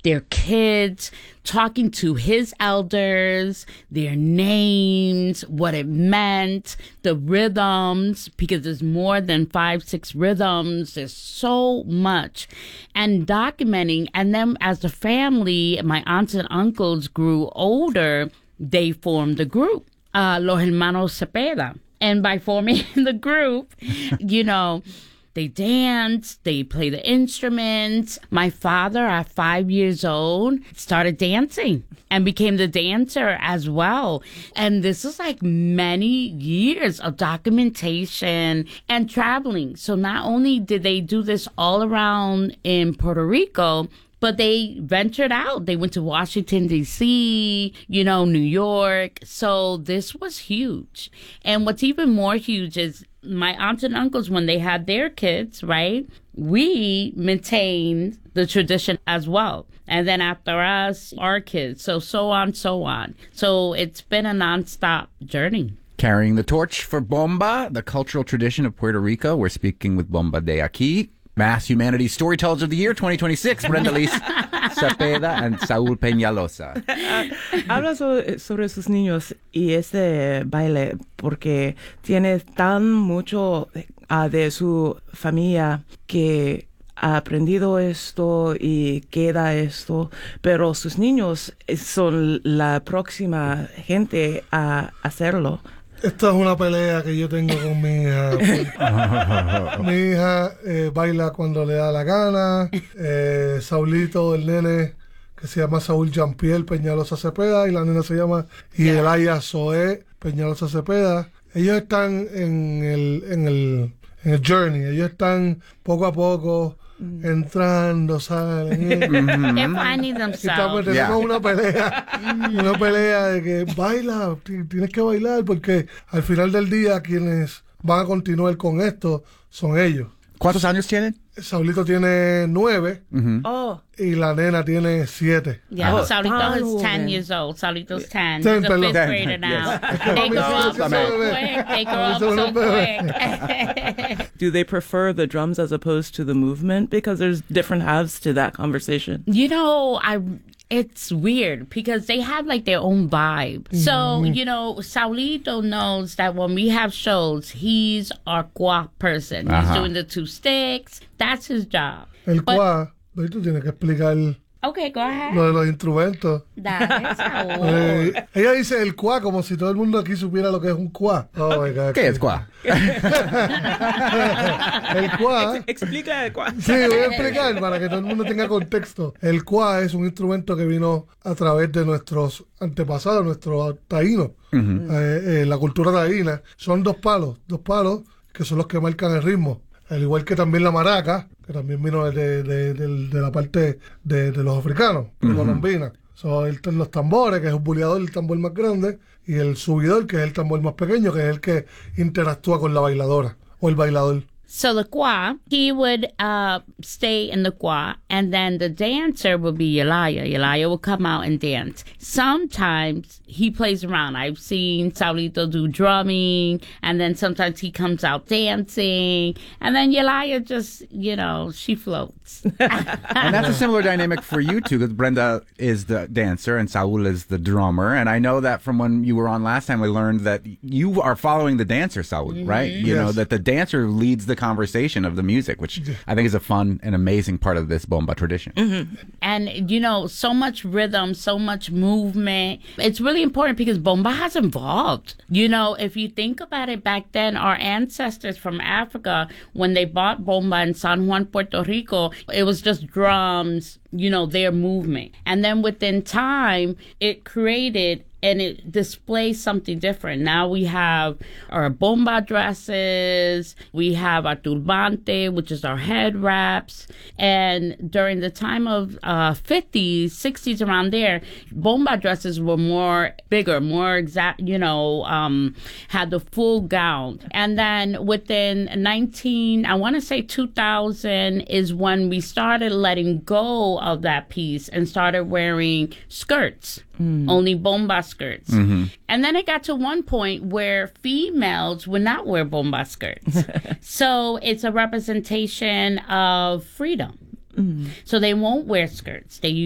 their kids, talking to his elders, their names, what it meant, the rhythms, because there's more than 5-6 rhythms. There's so much. And documenting, and then as the family, my aunts and uncles grew older, they formed a group, Los Hermanos Cepeda. And by forming the group, they dance, they play the instruments. My father, at 5 years old, started dancing and became the dancer as well. And this is like many years of documentation and traveling. So not only did they do this all around in Puerto Rico, but they ventured out. They went to Washington, D.C., New York. So this was huge. And what's even more huge is my aunts and uncles, when they had their kids, right, we maintained the tradition as well. And then after us, our kids. So on, so on. So it's been a nonstop journey. Carrying the torch for Bomba, the cultural tradition of Puerto Rico. We're speaking with Bomba de Aquí, Mass Humanities Storytellers of the Year 2026, Brenda Liz Cepeda and Saúl Peñalosa. Habla sobre sus niños y ese baile porque tiene tan mucho de su familia que ha aprendido esto y queda esto, pero sus niños son la próxima gente a hacerlo. Esta es una pelea que yo tengo con mi hija. Mi hija baila cuando le da la gana. Saulito, el nene, que se llama Saúl Jean-Pierre Peñalosa Cepeda, y la nena se llama Yelaya Zoé Peñalosa Cepeda. Ellos están en el journey. Ellos están poco a poco entrando, salen. They're finding themselves. Tenemos una pelea de que baila, tienes que bailar, porque al final del día quienes van a continuar con esto son ellos. ¿Cuántos años tienen? Saulito tiene 9 Oh. y la nena tiene 7. Yeah, Saulito is 10 years old. Saulito's 10. He's a 5th grader now. Yes. They grow up so quick. Do they prefer the drums as opposed to the movement? Because there's different halves to that conversation. It's weird because they have like their own vibe. So, Saulito knows that when we have shows, he's our cuá person. He's doing the 2 sticks. That's his job. El cuá, tú tienes que explicar Okay, go ahead. lo de los instrumentos. Dale, Saúl. Ella dice el cuá como si todo el mundo aquí supiera lo que es un cuá. Oh my God. ¿Qué es cuá? El cuá. Explica el cuá. Sí, voy a explicar para que todo el mundo tenga contexto. El cuá es un instrumento que vino a través de nuestros antepasados, nuestros taínos. La cultura taína. Son dos palos que son los que marcan el ritmo. Al igual que también la maraca, que también vino de la parte de los africanos, colombina. Son los tambores, que es un buleador, el tambor más grande, y el subidor, que es el tambor más pequeño, que es el que interactúa con la bailadora o el bailador. So the cuá, he would stay in the cuá, and then the dancer would be Yelaya. Yelaya will come out and dance. Sometimes he plays around. I've seen Saulito do drumming, and then sometimes he comes out dancing, and then Yelaya just, she floats. And that's a similar dynamic for you two, because Brenda is the dancer and Saul is the drummer. And I know that from when you were on last time, we learned that you are following the dancer, Saul, right? You know, that the dancer leads the conversation of the music, which I think is a fun and amazing part of this Bomba tradition. And, so much rhythm, so much movement. It's really important because Bomba has evolved. If you think about it, back then, our ancestors from Africa, when they bought Bomba in San Juan, Puerto Rico, it was just drums, their movement. And then within time, it created and it displays something different. Now we have our bomba dresses, we have our turbante, which is our head wraps. And during the time of 50s, 60s, around there, bomba dresses were more bigger, more exact, had the full gown. And then within 2000 is when we started letting go of that piece and started wearing skirts. Only bomba skirts. And then it got to one point where females would not wear bomba skirts. So it's a representation of freedom. So they won't wear skirts. They